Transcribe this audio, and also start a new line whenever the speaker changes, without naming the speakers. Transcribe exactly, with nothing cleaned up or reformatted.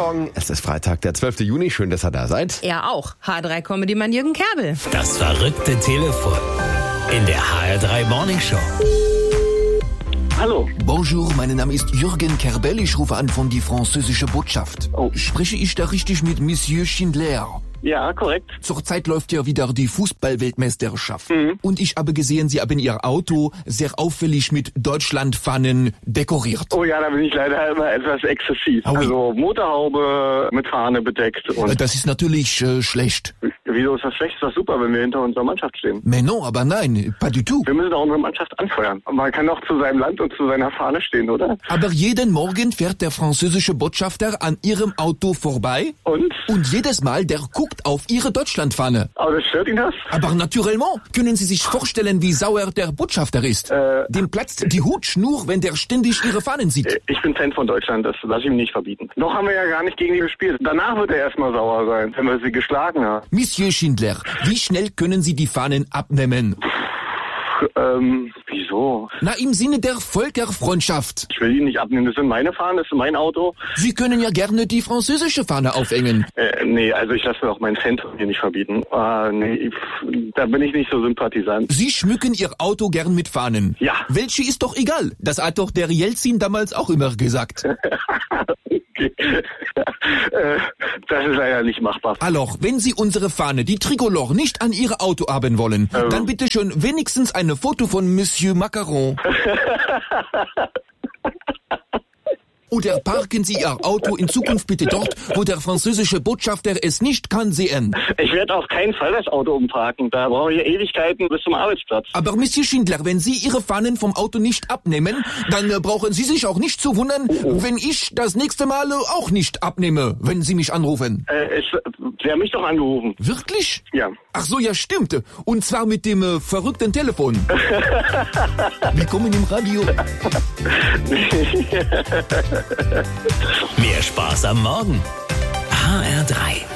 Morgen, es ist Freitag, der zwölfte Juni. Schön, dass ihr da seid.
Er auch. H drei Comedy-Mann Jürgen Kerbel.
Das verrückte Telefon in der H R drei Morning Show.
Hallo.
Bonjour, mein Name ist Jürgen Kerbel. Ich rufe an von die französische Botschaft.
Oh.
Spreche ich da richtig mit Monsieur Schindler?
Ja, korrekt.
Zurzeit läuft ja wieder die Fußball-Weltmeisterschaft.
Mhm.
Und ich habe gesehen, Sie haben Ihr Auto sehr auffällig mit Deutschlandfahnen dekoriert.
Oh ja, da bin ich leider immer etwas exzessiv.
Aui.
Also Motorhaube mit Fahne bedeckt. Und
Das ist natürlich äh, schlecht.
wieso ist das schlecht? Ist das super, wenn wir hinter unserer Mannschaft stehen?
Mais non, aber nein, pas du tout.
Wir müssen auch unsere Mannschaft anfeuern. Man kann doch zu seinem Land und zu seiner Fahne stehen, oder?
Aber jeden Morgen fährt der französische Botschafter an Ihrem Auto vorbei.
Und?
Und jedes Mal, der guckt auf Ihre Deutschlandfahne.
Aber das stört ihn das?
Aber naturellement, können Sie sich vorstellen, wie sauer der Botschafter ist.
Äh.
Dem platzt die Hutschnur, wenn der ständig Ihre Fahnen sieht.
Ich bin Fan von Deutschland, das lasse ich ihm nicht verbieten. Noch haben wir ja gar nicht gegen die gespielt. Danach wird er erstmal sauer sein, wenn wir sie geschlagen haben.
Monsieur Schindler, wie schnell können Sie die Fahnen abnehmen?
Ähm, wieso?
Na, im Sinne der Völkerfreundschaft.
Ich will ihn nicht abnehmen, das sind meine Fahnen, das ist mein Auto.
Sie können ja gerne die französische Fahne aufhängen.
Äh, nee, also ich lasse mir auch meinen Fan hier nicht verbieten. Ah, nee, ich, da bin ich nicht so sympathisant.
Sie schmücken Ihr Auto gern mit Fahnen.
Ja.
Welche ist doch egal. Das hat doch der Jelzin damals auch immer gesagt.
Okay. äh, das ist leider nicht machbar.
Alors, wenn Sie unsere Fahne, die Tricolore, nicht an Ihr Auto haben wollen,
Ähm.
dann bitte schon wenigstens eine Foto von Monsieur Macaron. Oder parken Sie Ihr Auto in Zukunft bitte dort, wo der französische Botschafter es nicht kann sehen.
Ich werde auf keinen Fall das Auto umparken. Da brauche ich Ewigkeiten bis zum Arbeitsplatz.
Aber Monsieur Schindler, wenn Sie Ihre Fahnen vom Auto nicht abnehmen, dann äh, brauchen Sie sich auch nicht zu wundern, wenn ich das nächste Mal äh, auch nicht abnehme, wenn Sie mich anrufen.
Äh, es, Sie haben mich doch angerufen.
Wirklich?
Ja.
Ach so, ja stimmt. Und zwar mit dem äh, verrückten Telefon. Willkommen im Radio.
Mehr Spaß am Morgen. H R drei.